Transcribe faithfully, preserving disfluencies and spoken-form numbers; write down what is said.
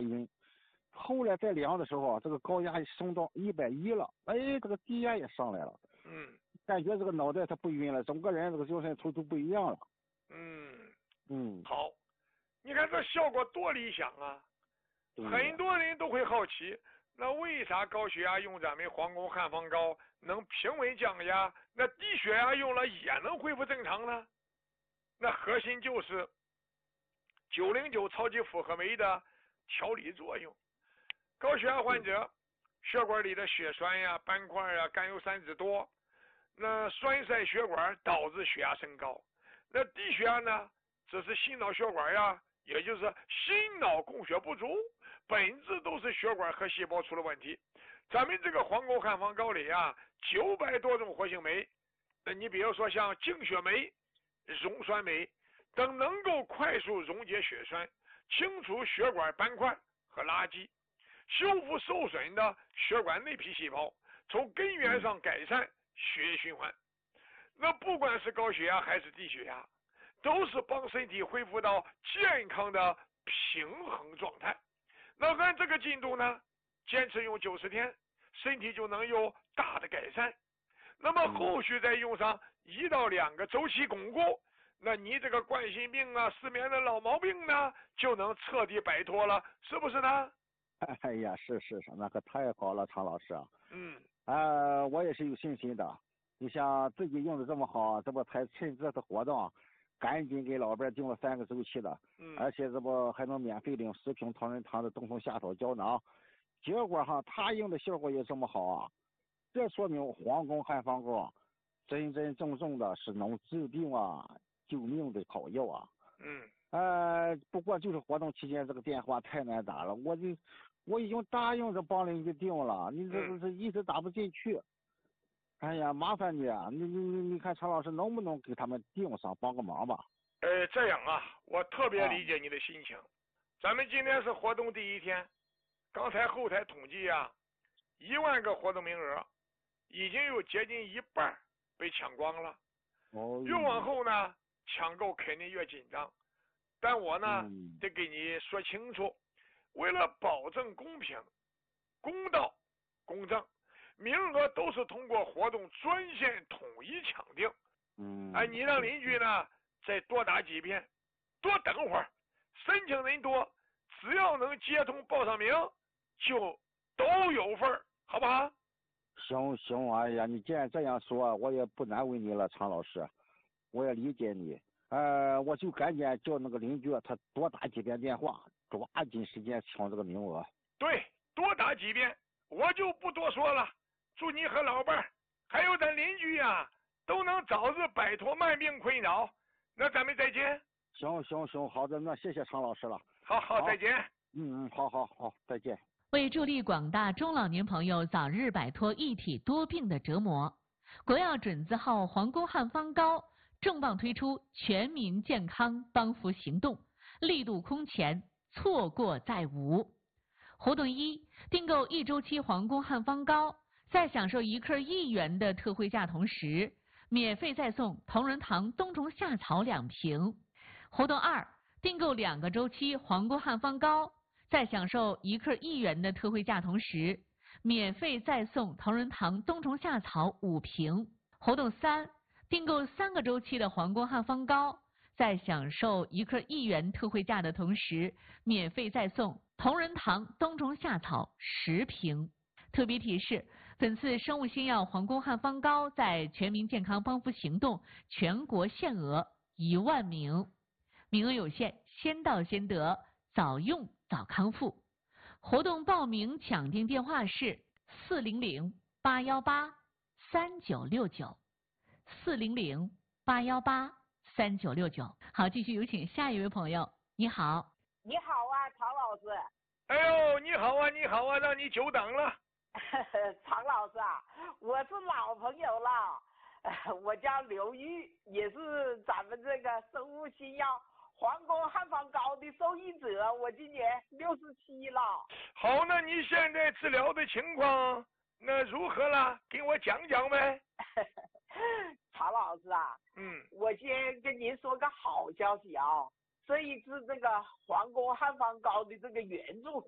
斤，后来再量的时候，这个高压升到一百一了，哎，这个低压也上来了， 嗯， 感觉这个脑袋它不晕了，整个人这个精神头都不一样了。 嗯嗯， 好，你看这效果多理想啊！ 对很多人都会好奇，那为啥高血压用咱们黄宫汉方膏能平稳降压，那低血压用了也能恢复正常呢？那核心就是九零九超级复合酶的调理作用。高血压患者血管里的血栓呀、斑块呀、甘油三酯多，那栓塞血管导致血压升高。那低血压呢，只是心脑血管呀，也就是心脑供血不足，本质都是血管和细胞出了问题。咱们这个黄沟汉方膏里啊，九百多种活性酶，那你比如说像净血酶、溶栓酶等，能够快速溶解血栓，清除血管斑块和垃圾，修复受损的血管内皮细胞，从根源上改善血液循环。那不管是高血压还是低血压，都是帮身体恢复到健康的平衡状态。那按这个进度呢，坚持用九十天，身体就能有大的改善。那么后续再用上一到两个周期巩固，那你这个冠心病啊、失眠的老毛病呢，就能彻底摆脱了，是不是呢？ 哎呀，是是是，那可太好了，常老师啊。 嗯， 呃，我也是有信心的。你像自己用的这么好，这不才趁这次活动，赶紧给老伴订了三个周期的， 嗯， 而且这不还能免费领十瓶同仁堂的冬虫夏草胶囊。结果哈，他用的效果也这么好啊，这说明黄宫汉方膏真真正正的是能治病啊、救命的好药啊。 嗯， 呃，不过就是活动期间这个电话太难打了，我就我已经答应着帮邻居订了，你这这这一直打不进去。哎呀，麻烦你啊，你你你你看常老师能不能给他们订上，帮个忙吧？ 呃，这样啊，我特别理解你的心情。啊、咱们今天是活动第一天，刚才后台统计啊，一万个活动名额，已经有接近一半被抢光了。 哦， 越往后呢，抢购肯定越紧张。但我呢， 嗯、 得给你说清楚，为了保证公平、公道、公正，名额都是通过活动专线统一抢定。 嗯， 哎，你让邻居呢再多打几遍，多等会儿，申请人多，只要能接通报上名，就都有份儿，好不好？ 行行，哎呀，你既然这样说，我也不难为你了，常老师，我也理解你。呃，我就赶紧叫那个邻居他多打几遍电话，抓紧时间抢这个名额。 对，多打几遍，我就不多说了。祝你和老伴儿还有咱邻居呀、啊，都能早日摆脱慢病困扰。那咱们再见。 行行行，好的，那谢谢常老师了。 好好，再见。 嗯嗯，好好好，再见。 为助力广大中老年朋友早日摆脱一体多病的折磨，国药准字号黄宫汉方膏重磅推出全民健康帮扶行动，力度空前，错过再无。活动一，订购一周期黄宫汉方膏，在享受一克一元的特惠价同时，免费再送同仁堂冬虫夏草两瓶。活动二，订购两个周期黄宫汉方膏，在享受一克一元的特惠价同时，免费再送同仁堂冬虫夏草五瓶。活动三，订购三个周期的黄宫汉方膏，在享受一克一元特惠价的同时，免费再送同仁堂冬虫夏草十瓶。特别提示，本次生物新药黄宫汉方膏在全民健康帮扶行动全国限额一万名，名额有限，先到先得，早用早康复。活动报名抢订电话是四零零八幺八三九六九，四零零八幺八三九六九。好，继续有请下一位朋友。你好。 你好啊，常老师。 哎呦，你好啊，你好啊，让你久等了。 常老师啊，我是老朋友了，我叫刘玉，也是咱们这个生物新药黄宫汉方膏的受益者，我今年六十七了。 好，那你现在治疗的情况那如何了？给我讲讲呗。 常老师啊， 嗯， 我先跟您说个好消息啊，这一次这个黄宫汉方膏的这个援助